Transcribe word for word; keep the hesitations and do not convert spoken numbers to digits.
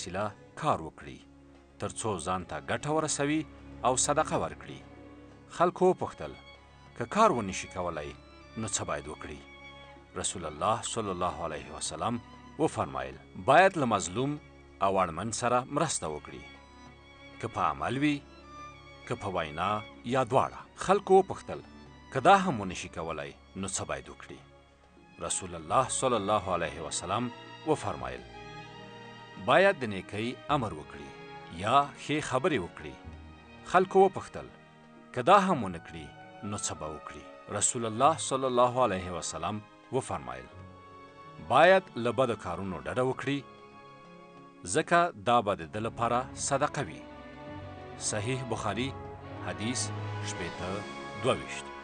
وسیله کار وکړي تر څو ځان ته ګټه ورسوي او صدقه ورکړي. خلکو وپوښتل که کار ونشي کولی نو څه باید وکړي؟ رسول الله صلی الله علیه وسلم وفرمایل باید له مظلوم او اړمن سره مرسته وکړي، که په عمل وي که په وینا یا دواړه. خلکو وپوښتل که دا هم ونشي کولی نو څه باید وکړي؟ رسول الله صلی الله علیه وسلم وفرمایل باید د نیکۍ امر وکړي یا ښې خبرې وکړي. خلکو وپوښتل که دا هم ونه کړي نو څه به وکړي؟ رسول الله صلی الله علیه وسلم وفرمایل باید له بدو کارونو ډډه وکړي ځکه دا به د ده لپاره صدقه وي. صحیح بخاري حدیث شپېته دوه ویشت.